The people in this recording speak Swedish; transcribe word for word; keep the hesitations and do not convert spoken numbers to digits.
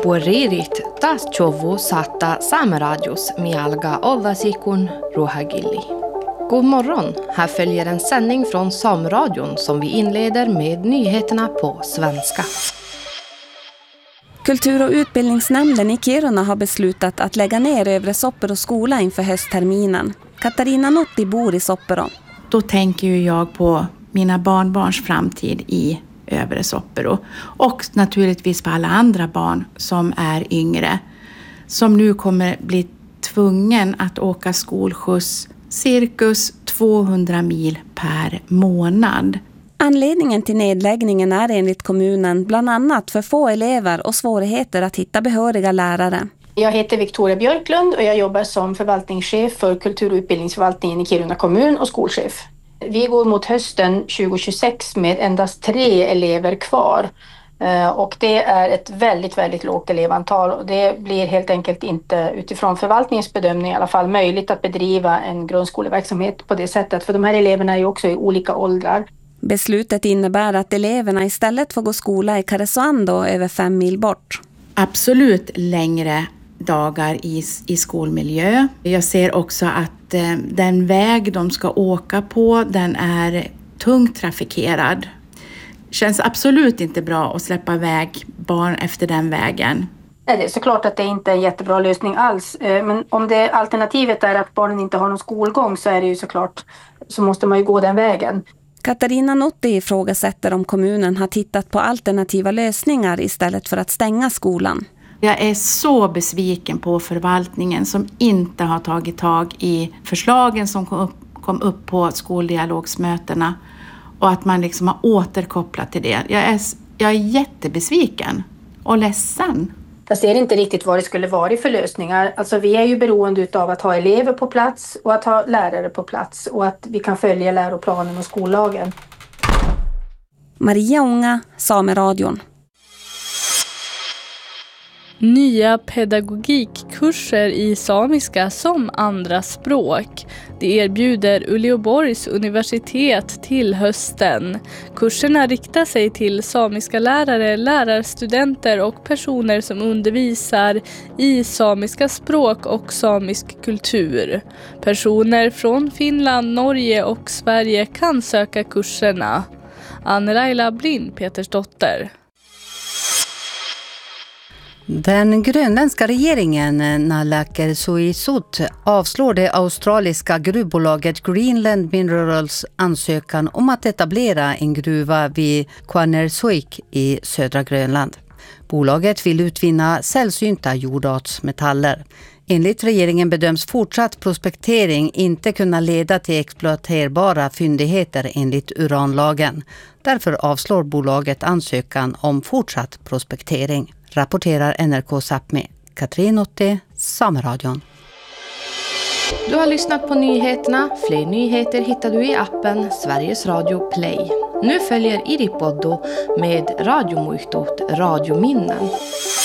Pueririt taas chovu saattaa Saameradios mialga ollasikun ruhagilli. God morgon, här följer en sändning från Sameradion som vi inleder med nyheterna på svenska. Kultur- och utbildningsnämnden i Kiruna har beslutat att lägga ner Övre Soppero skola inför höstterminen. Katarina Nutti bor i Soppero. Då tänker ju jag på mina barnbarns framtid i Övre Soppero. Och naturligtvis på alla andra barn som är yngre. Som nu kommer bli tvungen att åka skolskjuts cirkus tvåhundra mil per månad. Anledningen till nedläggningen är enligt kommunen bland annat för få elever och svårigheter att hitta behöriga lärare. Jag heter Victoria Björklund och jag jobbar som förvaltningschef för kultur- och utbildningsförvaltningen i Kiruna kommun och skolchef. Vi går mot hösten tjugo tjugosex med endast tre elever kvar. Och det är ett väldigt, väldigt lågt elevantal. Och det blir helt enkelt inte utifrån förvaltningens bedömning i alla fall möjligt att bedriva en grundskoleverksamhet på det sättet. För de här eleverna är ju också i olika åldrar. Beslutet innebär att eleverna istället får gå skola i Karesuando över fem mil bort. Absolut längre dagar i, i skolmiljö. Jag ser också att eh, den väg de ska åka på, den är tungt trafikerad. Känns absolut inte bra att släppa iväg barn efter den vägen. Det är såklart att det inte är en jättebra lösning alls. Men om det alternativet är att barnen inte har någon skolgång så är det ju såklart, så måste man ju gå den vägen. Katarina Nutti ifrågasätter om kommunen har tittat på alternativa lösningar istället för att stänga skolan. Jag är så besviken på förvaltningen som inte har tagit tag i förslagen som kom upp, kom upp på skoldialogsmötena. Och att man liksom har återkopplat till det. Jag är, jag är jättebesviken och ledsen. Jag ser inte riktigt vad det skulle vara för lösningar. Alltså vi är ju beroende av att ha elever på plats och att ha lärare på plats. Och att vi kan följa läroplanen och skollagen. Maria Unga, Sameradion. Nya pedagogikkurser i samiska som andra språk. Det erbjuder Uleåborgs universitet till hösten. Kurserna riktar sig till samiska lärare, lärarstudenter och personer som undervisar i samiska språk och samisk kultur. Personer från Finland, Norge och Sverige kan söka kurserna. Anne-Laila Blind, Petersdotter. Den grönländska regeringen Nalakkersuisut avslår det australiska gruvbolaget Greenland Minerals ansökan om att etablera en gruva vid Qaanarssuaq i södra Grönland. Bolaget vill utvinna sällsynta jordartsmetaller. Enligt regeringen bedöms fortsatt prospektering inte kunna leda till exploaterbara fyndigheter enligt uranlagen. Därför avslår bolaget ansökan om fortsatt prospektering. Rapporterar N R K Sápmi. Katrin Otte, Sameradion. Du har lyssnat på nyheterna. Fler nyheter hittar du i appen Sveriges Radio Play. Nu följer Iripoddo med radiomuistot radiominnen.